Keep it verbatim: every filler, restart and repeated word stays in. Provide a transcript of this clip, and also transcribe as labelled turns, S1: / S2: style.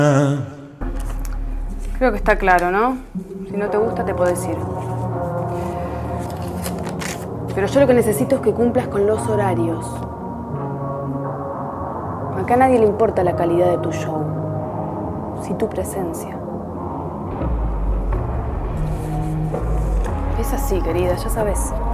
S1: Creo que está claro, ¿no? Si no te gusta, te podés ir. Pero yo lo que necesito es que cumplas con los horarios. Acá a nadie le importa la calidad de tu show, sí tu presencia. Es así, querida, ya sabes.